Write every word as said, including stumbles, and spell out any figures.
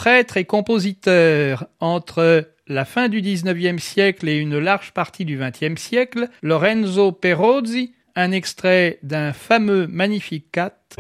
Prêtre et compositeur entre la fin du dix-neuvième siècle et une large partie du vingtième siècle, Lorenzo Perozzi, un extrait d'un fameux Magnificat.